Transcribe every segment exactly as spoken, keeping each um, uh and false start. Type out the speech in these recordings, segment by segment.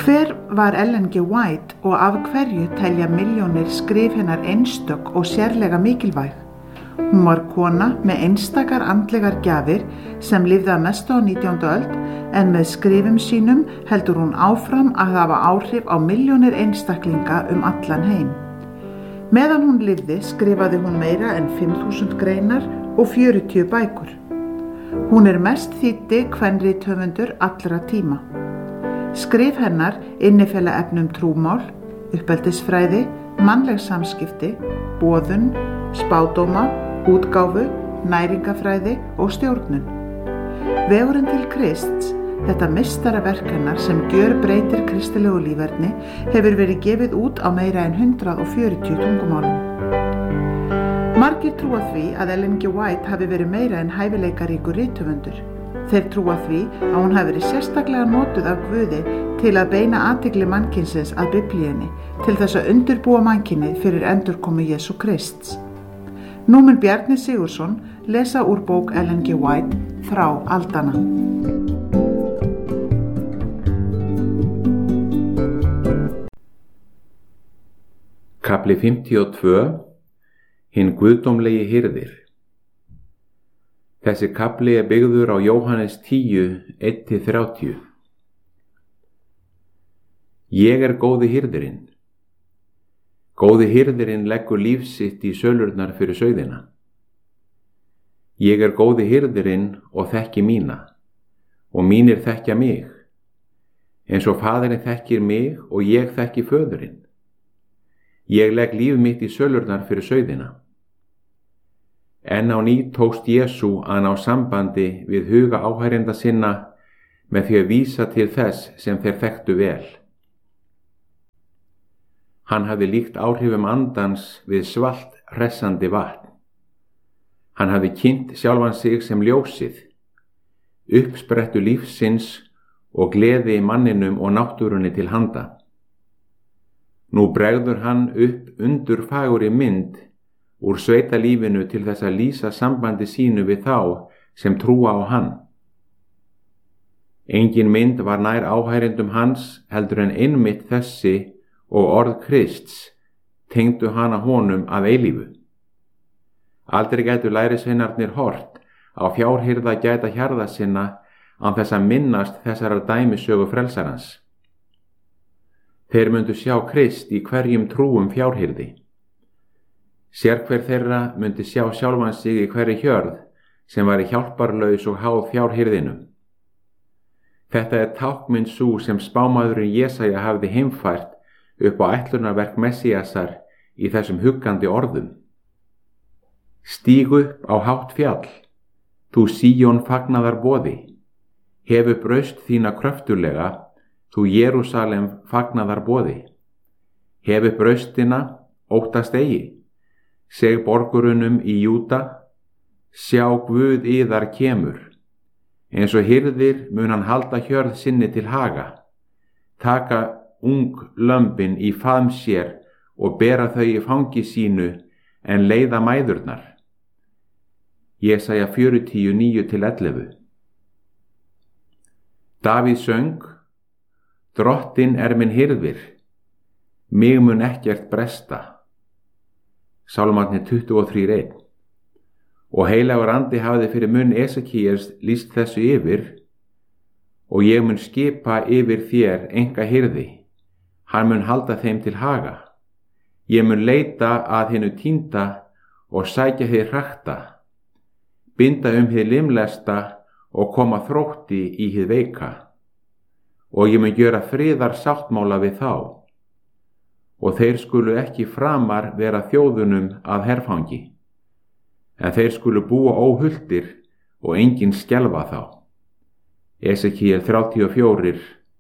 Hver var Ellen G. White og af hverju telja milljónir skrif hennar einstök og sérlega mikilvæg? Hún var kona með einstakar andlegar gjafir sem lifði að mestu á nítjándu öld en með skrifum sínum heldur hún áfram að hafa áhrif á milljónir einstaklinga um allan heim. Meðan hún lifði skrifaði hún meira en fimm þúsund greinar og fjörutíu bækur. Hún er mest þýddi kvenrithöfundur allra tíma. Skrif hennar innifela efnum trúmál, uppeldisfræði, mannleg samskipti, boðun, spádóma, útgáfu, næringafræði og stjórnun. Vegurinn til Krists, þetta meistaraverk hennar sem gjörbreytir kristilegu líferni, hefur verið gefið út á meira en hundrað og fjörutíu tungumálum. Margir trúa því að Ellen G. White hafi verið meira en hæfileikaríkur rithöfundur. Þeir trúa því að hún hafi verið sérstaklega notuð af Guði til að beina athygli mannkynsins að Biblíunni til þess að undirbúa mannkynið fyrir endurkomu Jesú Krists. Nú mun Bjarni Sigurðsson lesa úr bók Ellen G. White Þrá aldanna. Kafli fimmtíu og tvö. Hinn guðdómlegi hirðir. Þessi kafli er byggður á Jóhannes tíu, eitt til þrjátíu. Ég er góði hirðirinn. Góði hirðirinn leggur líf sitt í sölurnar fyrir sauðina. Ég er góði hirðirinn og þekki mína, og mínir þekkja mig, eins og faðirinn þekkir mig og ég þekki föðurinn. Ég legg líf mitt í sölurnar fyrir sauðina. En á ný tókst Jesú að ná sambandi við huga áhærenda sinna með því að vísa til þess sem þeir þekktu vel. Hann hafði líkt áhrifum andans við svalt hressandi vatn. Hann hafði kynnt sjálfan sig sem ljósið, uppsprettu lífsins og gleði manninum og náttúrunni til handa. Nú bregður hann upp undurfagurri mynd úr sveitalífinu til þess að lýsa sambandi sínu við þá sem trúa á hann. Engin mynd var nær áhærendum hans heldur en einmitt þessi og orð Krists tengdu hana honum að eilífu. Aldrei gætu lærisveinarnir hort á fjárhirða gæta hjarða sinna án þess að minnast þessarar dæmisögu frelsarans. Þeir myndu sjá Krist í hverjum trúum fjárhirði. Sérhver þeirra myndi sjá sjálfan sig í hverri hjörð sem var hjálparlaus og háð fjárhirðinum. Þetta er tákmynd sú sem spámaðurinn Jesaja hafði heimfært upp á ætlunarverk Messíasar í þessum huggandi orðum. Stíg upp á hátt fjall, þú Síón fagnaðar boði, hef upp raust þína kröftulega, þú Jerúsalem fagnaðar boði, hef upp raustina, óttast eigi. Seg borgurunum í Júda, sjá Guð yðar kemur, eins og hirðir mun hann halda hjörð sinni til haga, taka ung lömbin í faðm sér og bera þau í fangi sínu en leiða mæðurnar. Jesaja fjörutíu, níu til ellefu. Davíð söng, Drottinn er minn hirðir, mig mun ekkert bresta. Sálmarnir tuttugu og þrjú, eitt. Og heilagur andi hafði fyrir munn Esekíels lýst þessu yfir, og ég mun skipa yfir þér enga hirði, hann mun halda þeim til haga. Ég mun leita að hinu týnda og sækja þið hrakta, binda um hið limlesta og koma þrótti í hið veika, og ég mun gjöra friðar sáttmála við þá. Og þeir skulu ekki framar vera þjóðunum að herfangi, en þeir skulu búa óhultir og enginn skelfa þá. Esekíel þrjátíu og fjögur,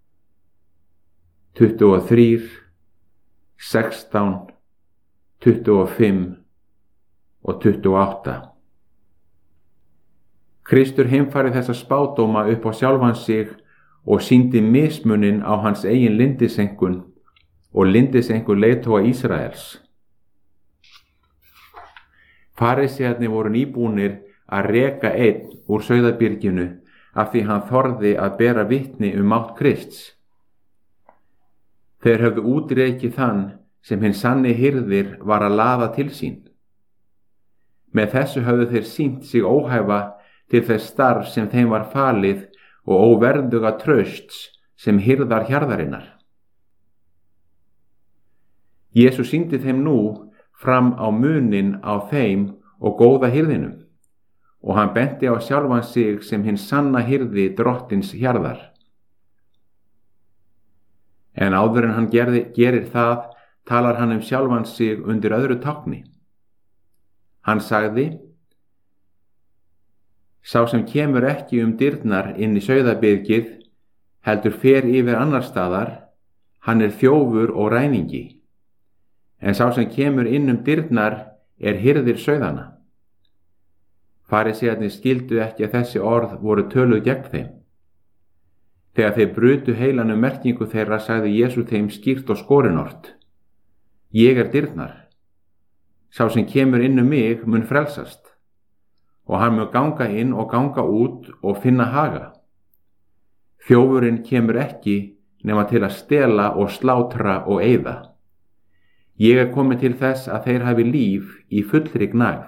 tuttugu og þrjú, sextán, tuttugu og fimm og tuttugu og átta. Kristur heimfærði þessa spádóma upp á sjálfan sig og sýndi mismunin á hans eigin lindisenkun og lindisenkur leiðtoga Ísraels. Farisæarnir voru nýbúnir að reka einn úr sauðabyrginu af því hann þorði að bera vitni um mátt Krists. Þeir höfðu útrekið þann sem hinn sanni hirðir var að laða til sín. Með þessu höfðu þeir sýnt sig óhæfa til þess starf sem þeim var falið og óverðuga trausts sem hirðar hjarðarinnar. Jesús sýndi þeim nú fram á munin á þeim og góða hirðinum, og hann benti á sjálfan sig sem hinn sanna hirði drottins hjarðar. En áður en hann gerði, gerir það, talar hann um sjálfan sig undir öðru tákni. Hann sagði: Sá sem kemur ekki um dyrnar inn í sauðabyrgið, heldur fer yfir annar staðar, hann er þjófur og ræningi. En sá sem kemur inn um dyrnar er hirðir sauðanna. Farisæarnir skildu ekki að þessi orð voru töluð gegn þeim. Þegar þeir brutu heilan um merkingu þeirra, sagði Jesús þeim skýrt og skorinort: Ég er dyrnar. Sá sem kemur inn um mig mun frelsast, og hann mun ganga inn og ganga út og finna haga. Þjófurinn kemur ekki nema til að stela og slátra og eyða. Ég er kominn til þess að þeir hafi líf í fullri gnægð.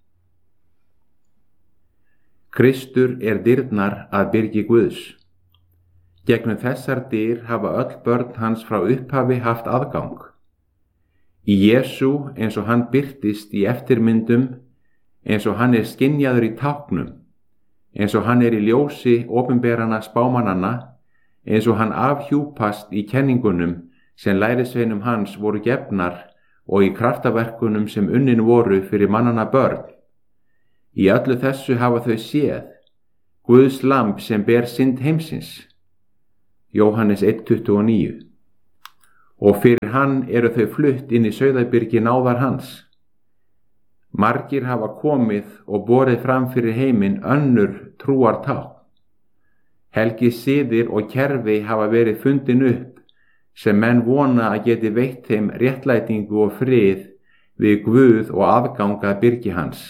Kristur er dyrnar að byrgi Guðs. Gegnum þessar dyr hafa öll börn hans frá upphafi haft aðgang. Í Jesú, eins og hann birtist í eftirmyndum, eins og hann er skynjaður í táknum, eins og hann er í ljósi opinberana spámananna, eins og hann afhjúpast í kenningunum sem lærisveinum hans voru gefnar og í kraftaverkunum sem unnin voru fyrir mannanna börn. Í öllu þessu hafa þau séð Guðs lamb sem ber synd heimsins. Jóhannes eitt tuttugu og níu. Og fyrir hann eru þau flutt inn í sauðabyrgi náðar hans. Margir hafa komið og borið fram fyrir heiminn önnur trúartákn. Helgi siðir og kerfi hafa verið fundin upp sem menn vona að geti veitt þeim réttlætingu og frið við Guð og aðgang að byrgi hans.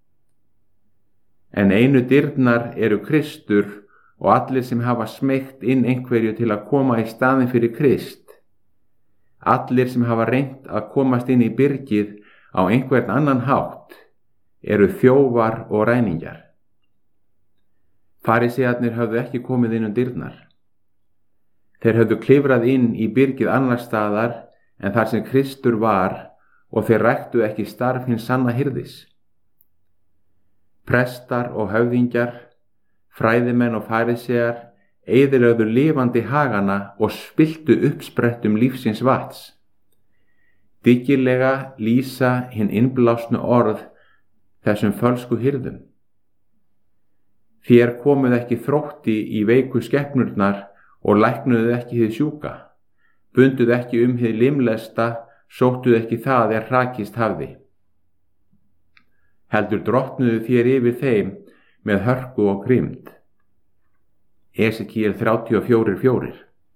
En einu dyrnar eru Kristur og allir sem hafa smeygt inn einhverju til að koma í staðinn fyrir Krist. Allir sem hafa reynt að komast inn í byrgið á einhvern annan hátt eru þjófar og ræningjar. Farisæarnir höfðu ekki komið inn um dyrnar. Þeir höfðu klifrað inn í byrgið annars staðar en þar sem Kristur var, og þeir ræktu ekki starf hins sanna hirðis. Prestar og höfðingjar, fræðimenn og farisæar eyðilögðu lifandi hagana og spilltu uppsprettum lífsins vats. Dyggilega lýsa hinn innblásnu orð þessum fölsku hirðum. Þér komuð ekki þrótti í veiku skepnurnar og læknuðu ekki hið sjúka, bunduð ekki um hið limlesta, sóttuð ekki það er hrakist hafði. Heldur drottnuðu þér yfir þeim með hörku og grimmd. Esekíel þrjátíu og fjögur fjögur.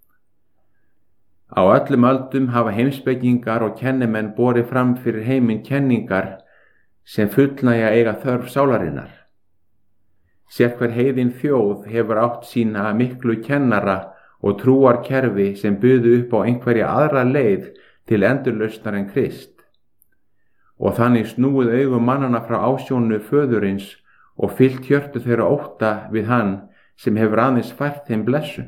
Á öllum öldum hafa heimspekingar og kennimenn borið fram fyrir heiminn kenningar sem fullnægja eiga þörf sálarinnar. Sérhver heiðin þjóð hefur átt sína miklu kennara og trúarkerfi sem buðu upp á einhverja aðra leið til endurlausnar en Krist. Og þannig snúið augum mannana frá ásjónu föðurins og fyllt hjörtu þeirra ótta við hann sem hefur aðeins fært þeim blessun.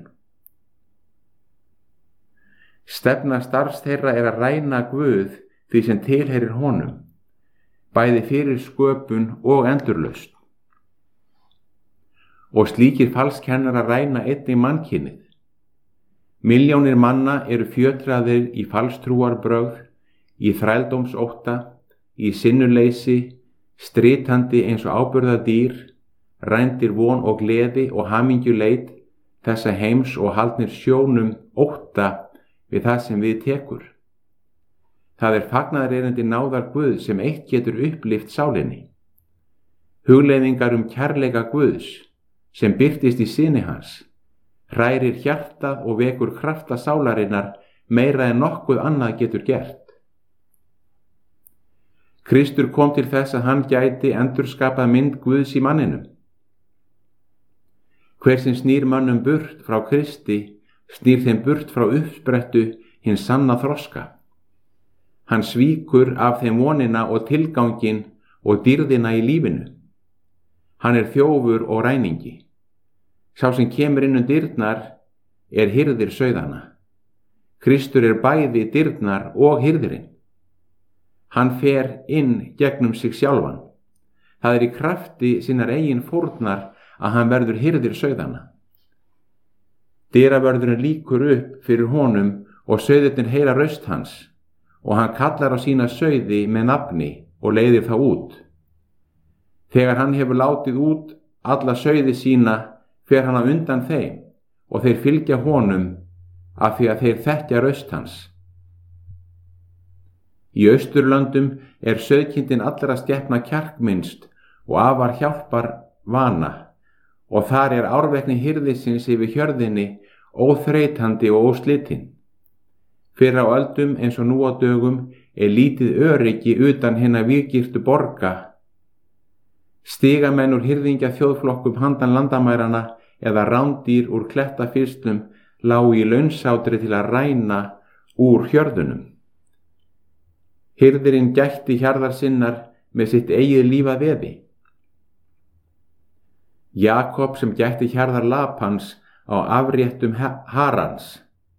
Stefna starfs þeirra er að ræna Guð því sem tilheyrir honum, bæði fyrir sköpun og endurlausn. Og slíkir falskennarar ræna einnig mannkynið. Milljónir manna eru fjötraðir í falstrúarbrögð, í þrældómsótta, í sinnuleysi, stritandi eins og áburðardýr, rændir von og gleði og hamingjuleit þessa heims og haldnir sjónum ótta við það sem við tekur. Það er fagnaðarerindi náðar Guðs sem eitt getur upplift sálinni. Hugleiðingar um kærleika Guðs sem birtist í syni hans, hrærir hjartað og vekur krafta sálarinnar meira en nokkuð annað getur gert. Kristur kom til þess að hann gæti endurskapað mynd Guðs í manninum. Hver sem snýr mönnum burt frá Kristi, snýr þeim burt frá uppsprettu hinn sanna þroska. Hann svíkur af þeim vonina og tilgangin og dýrðina í lífinu. Hann er þjófur og ræningi. Sá sem kemur inn um dyrnar er hirðir sauðanna. Kristur er bæði dyrnar og hirðirinn. Hann fer inn gegnum sig sjálfan. Það er í krafti sinnar eigin fórnar að hann verður hirðir sauðanna. Dyravörðurinn líkur upp fyrir honum og sauðirnir heyra raust hans og hann kallar á sína sauði með nafni og leiðir þá út. Þegar hann hefur látið út alla sauði sína fer hann á undan þeim og þeir fylgja honum af því að þeir þekkja raust hans. Í Austurlöndum er sauðkindin allra skepna kjarkminnst og afar hjálpar vana og þar er árvekni hirðisins yfir hjörðinni óþreytandi og óslitin. Fyrr á öldum eins og nú á dögum er lítið öryggi utan hinna víggirtu borga. Stigamenn úr hirðingja þjóðflokkum handan landamærana eða rándýr úr klettafyrslum lágu í launsátri til að ræna úr hjörðunum. Hirðirinn gætti hjarðar sinnar með sitt eigið líf að veði. Jakob sem gætti hjarðar Lapans á afréttum Harans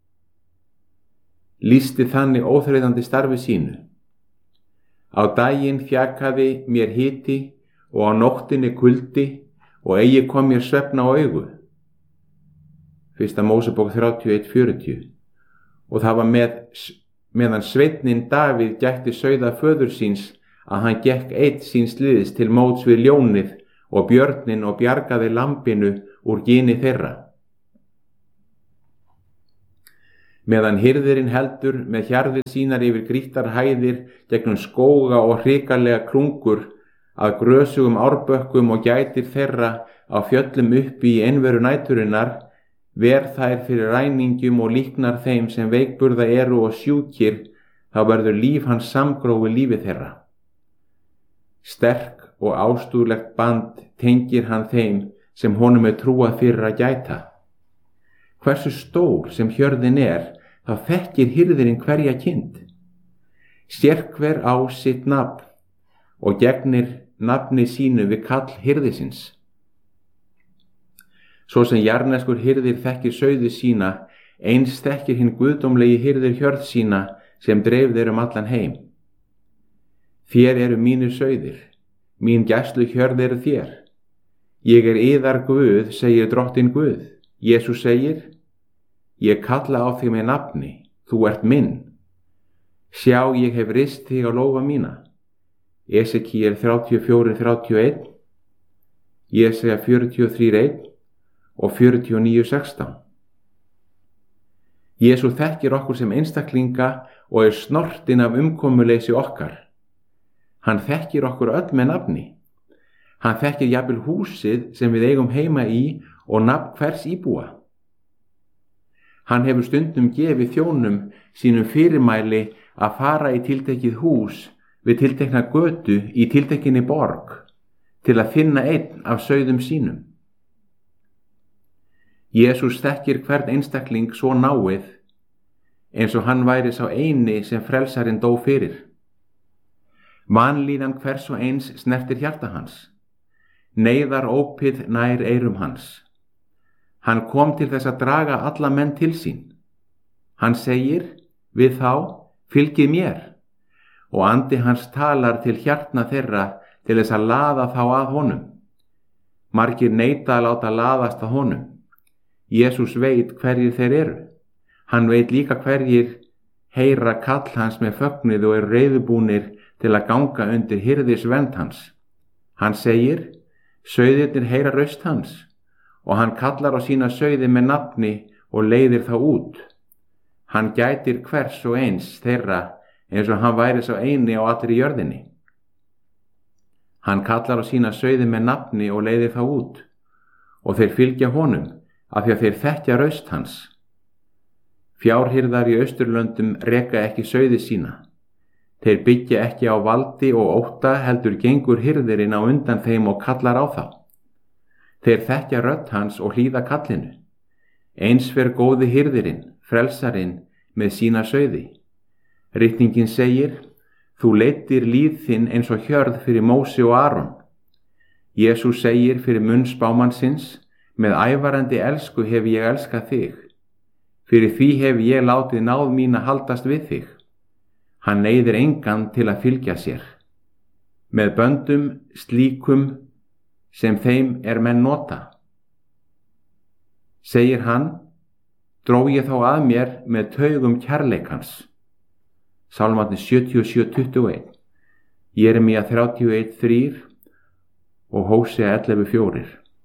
lýsti þannig óþreytandi starfi sínu. Á daginn fjakaði mér hiti og á nóttinni kuldi og eigi kom mér svefn á augu. Fyrsta Mósebók þrjátíu og eitt fjörutíu. Og það var með, meðan sveinninn Davíð gætti sauða föður síns að hann gekk einn síns liðs til móts við ljónið og björnin og bjargaði lambinu úr gini þeirra. Meðan hirðirinn heldur með hjarðir sínar yfir grýttar hæðir gegnum skóga og hrikalega klungur að grösugum árbökkum og gætir þeirra á fjöllum uppi í einveru næturinnar, ver þær fyrir ræningjum og líknar þeim sem veikburða eru og sjúkir, þá verður líf hans samgrófi lífi þeirra. Sterk og ástúðlegt band tengir hann þeim sem honum er trúað fyrir að gæta. Hversu stór sem hjörðin er, þá þekkir hirðirinn hverja kind. Sérhver á sitt nafn og gegnir nafni sínu við kall hirðisins. Svo sem jarneskur hirðir þekkir sauði sína, eins þekkir hinn guðdómlegi hirðir hjörð sína sem dreif þeir um allan heim. Þér eru mínir sauðir, mín gæslu hjörð eru þér. Ég er yðar Guð, segir drottin Guð. Jesús segir, ég kalla á þig með nafni, þú ert minn. Sjá, ég hef rist þig á lófa mína. Esekíel þrjátíu og fjögur þrjátíu og eitt, Jesaja fjörutíu og þrjú eitt og fjörutíu og níu sextán. Jesús þekkir okkur sem einstaklinga og er snortinn af umkomuleysi okkar. Hann þekkir okkur öll með nafni. Hann þekkir jafnvel húsið sem við eigum heima í og nafn hvers íbúa. Hann hefur stundum gefið þjónum sínum fyrirmæli að fara í tiltekið hús við tiltekna götu í tiltekinni borg til að finna einn af sauðum sínum. Jesús þekkir hvern einstakling svo náið eins og hann væri sá eini sem frelsarinn dó fyrir. Vanlíðan hvers og eins snertir hjarta hans. Neyðar ópið nær eyrum hans. Hann kom til þess að draga alla menn til sín. Hann segir við þá, fylgið mér, og andi hans talar til hjartna þeirra til þess að laða þá að honum. Margir neita að láta laðast að honum. Jesús veit hverjir þeir eru. Hann veit líka hverjir heyra kall hans með fögnuð og eru reiðubúnir til að ganga undir hirðisvernd hans. Hann segir, sauðirnir heyra raust hans, og hann kallar á sína sauði með nafni og leiðir þá út. Hann gætir hvers og eins þeirra eins og hann væri sá eini á allri jörðinni. Hann kallar á sína sauði með nafni og leiðir þá út, og þeir fylgja honum af því að þeir þekkja raust hans. Fjárhirðar í Austurlöndum reka ekki sauði sína. Þeir byggja ekki á valdi og ótta, heldur gengur hirðirinn á undan þeim og kallar á þá. Þeir þekkja rödd hans og hlýða kallinu. Eins fer góði hirðirinn, frelsarinn, með sína sauði. Ritningin segir: Þú leiddir líð þinn eins og hjörð fyrir Móse og Aron. Jesús segir fyrir munn spámannsins: Með ævarandi elsku hef ég elskað þig. Fyrir því hef ég látið náð mín að haldast við þig. Hann neyðir engan til að fylgja sér. Með böndum slíkum sem þeim er menn nota. Segir hann: Dró ég þá að mér með taugum kærleikans. Sálmarnir sjötíu og sjö tuttugu og eitt, Jeremía þrjátíu og eitt þrjú og Hósea ellefu fjögur.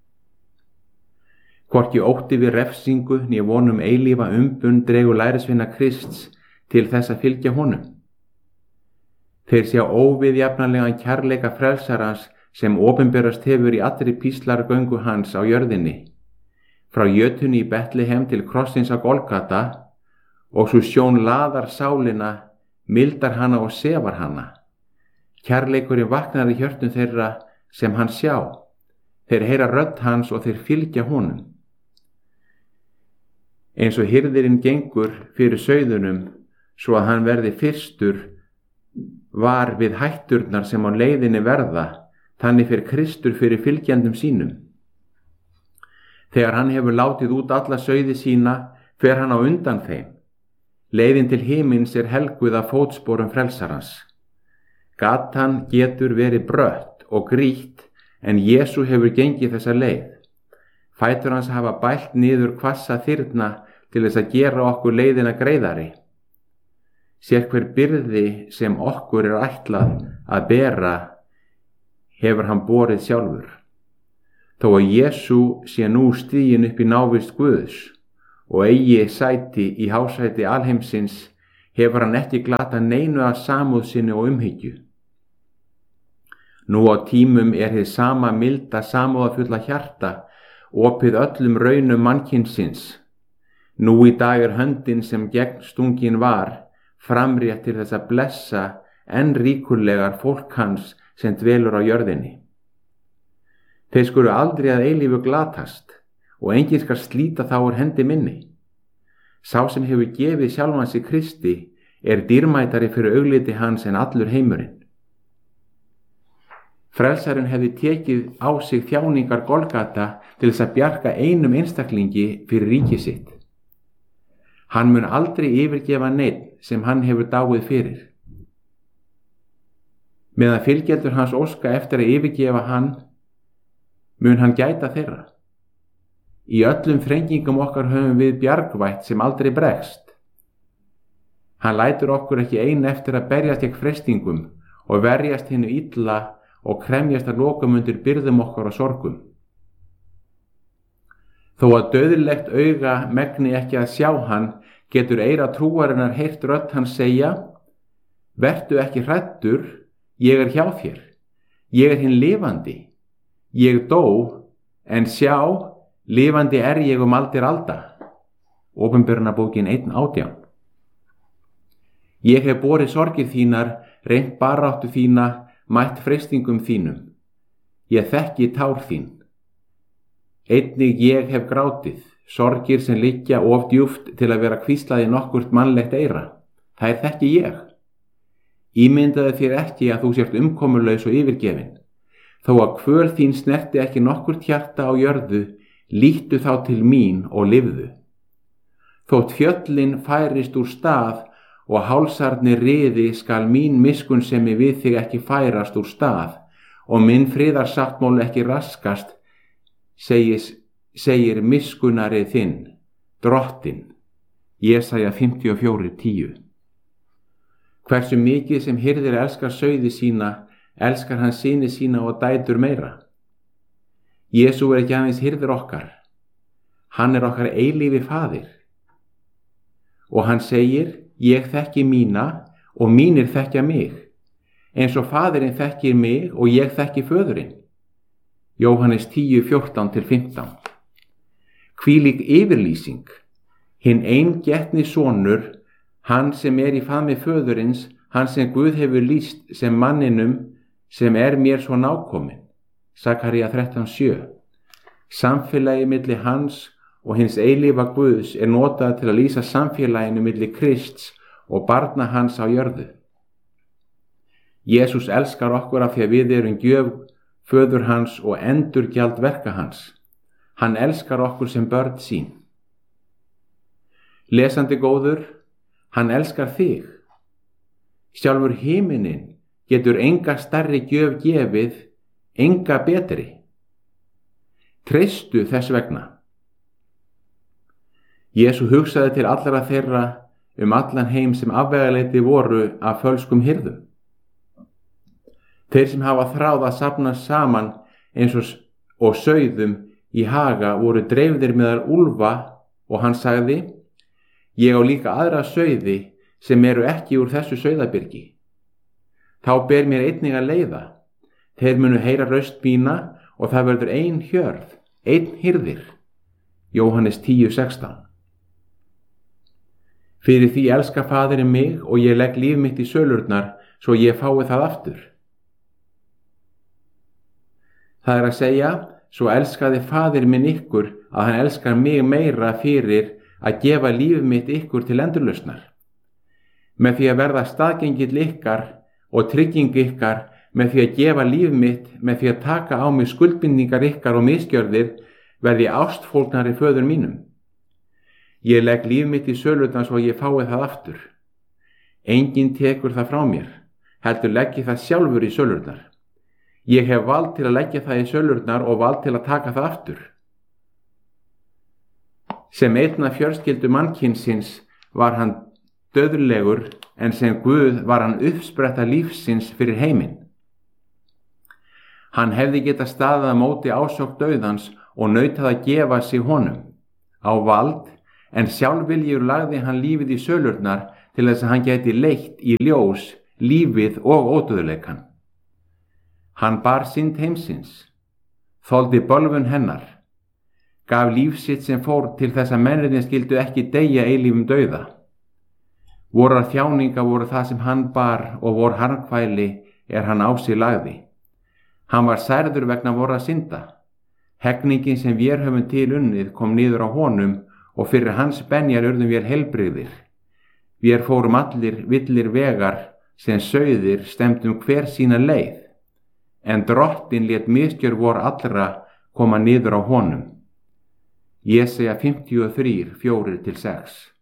Hvorki ótti við refsingu né vonum eilífa umbun dregur lærisveina Krists til þess að fylgja honum. Þeir sjá óviðjafnanlegan kærleika frelsarans sem opinberast hefur í allri píslargöngu hans á jörðinni, frá jötunni í Betlehem til krossins á Golgata, og svo sjón laðar sálina, mildar hana og sefar hana. Kærleikurinn vaknar í hjörtum þeirra sem hann sjá. Þeir heyra rödd hans og þeir fylgja honum. Eins og hirðirinn gengur fyrir sauðunum svo að hann verði fyrstur var við hætturnar sem á leiðinni verða, þannig fyrir Kristur fyrir fylgjandum sínum. Þegar hann hefur látið út alla sauði sína, fer hann á undan þeim. Leiðin til himins er helguð af fótsporum frelsarans. Gatan getur verið brött og grýtt, en Jesú hefur gengið þessa leið. Fætur hans hafa bælt niður hvassa þyrna til þess að gera okkur leiðina greiðari. Sér hver byrði sem okkur er ætlað að bera hefur hann borið sjálfur. Þó að Jesú sé nú stiginn upp í návist Guðs og eigi sæti í hásæti alheimsins, hefur hann ekki glatað neinu af samúð sinni og umhyggju. Nú á tímum er hið sama milda samúðarfulla hjarta opið öllum raunum mannkynsins. Nú í dag er höndin sem gegn stungin var framrétt til þess að blessa enn ríkulegar fólk hans sem dvelur á jörðinni. Þeir skulu aldrei að eilífu glatast og enginn skal slíta þá úr hendi minni. Sá sem hefur gefið sjálfans í Kristi er dýrmætari fyrir augliti hans en allur heimurinn. Frelsarinn hefði tekið á sig þjáningar Golgata til þess að bjarga einum einstaklingi fyrir ríki sitt. Hann mun aldrei yfirgefa neinn sem hann hefur dáið fyrir. Meðan fylgjendur hans óska eftir að yfirgefa hann, mun hann gæta þeirra. Í öllum þrengingum okkar höfum við bjargvætt sem aldrei bregst. Hann lætur okkur ekki ein eftir að berjast gegn freistingum og verjast hinu illa og kremjast að lokum undir byrðum okkar og sorgum. Þó að dauðlegt auga megni ekki að sjá hann, getur eyra trúarinnar heyrt rödd hans segja: Vertu ekki hræddur, ég er hjá þér, ég er hinn lifandi, ég dó, en sjá, lifandi er ég um aldir alda. Opinberunarbókin einn átján. Ég hef borið sorgir þínar, reynt baráttu þína, mætt freistingum þínum. Ég þekki tár þín. Einnig ég hef grátið, sorgir sem liggja of djúpt til að vera hvíslaði nokkurt mannlegt eyra. Það er þekki ég. Ímyndaðu þér ekki að þú sért umkomulaus og yfirgefin. Þó að kvöl þín snerti ekki nokkurt hjarta á jörðu, líttu þá til mín og lifðu. Þótt fjöllin færist úr stað og hálsarnir riði, skal mín miskunnsemi við þig ekki færast úr stað og minn friðarsáttmál ekki raskast, segis, segir miskunnarið þinn, Drottinn. Jesaja fimmtíu og fjögur tíu. Hversu mikið sem hirðir elskar sauði sína, elskar hann syni sína og dætur meira. Jesú er ekki aðeins hirðir okkar. Hann er okkar eilífi faðir. Og hann segir: Ég þekki mína og mínir þekkja mig, eins og faðirinn þekkir mig og ég þekki föðurinn. Jóhannes tíu fjórtán til fimmtán. Hvílík yfirlýsing. Hinn eingetni sonur, hann sem er í faðmi föðurins, hann sem Guð hefur lýst sem manninum sem er mér svo nákominn. Sakaría þrettán sjö. Samfélagi milli hans og hins eilífa Guðs er notað til að lýsa samfélaginu milli Krists og barna hans á jörðu. Jesús elskar okkur af því að við erum gjöf föður hans og endurgjald verka hans. Hann elskar okkur sem börn sín. Lesandi góður, hann elskar þig. Sjálfur himinin getur enga stærri gjöf gefið, enga betri. Treystu þess vegna. Jesú hugsaði til allra þeirra um allan heim sem afvegaleiti voru af fölskum hirðum. Þeir sem hafa þráð að safna saman eins og, og sauðum í haga voru dreifðir meðal úlfa og hann sagði: Ég á líka aðra sauði sem eru ekki úr þessu sauðabyrgi. Þá ber mér einnig að leiða. Þeir munu heyra raust mína og það verður ein hjörð, einn hirðir. Jóhannes tíu sextán. Fyrir því elskar Faðirinn mig og ég legg líf mitt í sölurnar svo ég fái það aftur. Það er að segja, svo elskaði Faðir minn ykkur að hann elskar mig meira fyrir að gefa líf mitt ykkur til endurlausnar. Með því að verða staðgengill ykkar og trygging ykkar, með því að gefa líf mitt, með því að taka á mig skuldbindningar ykkar og misgjörðir, verði ástfólgnari föður mínum. Ég legg líf mitt í sölurnar svo ég fái það aftur. Enginn tekur það frá mér, heldur leggi það sjálfur í sölurnar. Ég hef vald til að leggja það í sölurnar og vald til að taka það aftur. Sem einn af fjölskyldu mannkynsins var hann döðlegur, en sem Guð var hann uppspretta lífsins fyrir heiminn. Hann hefði getað staðið á móti ásókn dauðans og nautað að gefa sig honum á vald, en sjálfviljugur lagði hann lífið í sölurnar til þess að hann gæti leitt í ljós lífið og ódauðleikann. Hann bar synd heimsins, þoldi bölvun hennar, gaf líf sitt sem fór til þess að mennirnir skyldu ekki deyja eilífum dauða. Vorar þjáninga voru það sem hann bar og vor harmkvæli er hann á sig lagði. Hann var særður vegna vorra synda. Hegningin sem vér höfum til unnið kom niður á honum og fyrir hans benjar urðum vér heilbrigðir. Vér fórum allir villir vegar sem sauðir stemdum hver sína leið, en Drottinn lét misgjör vor allra koma niður á honum. Jesaja fimmtíu og þrjú, fjórir til sex.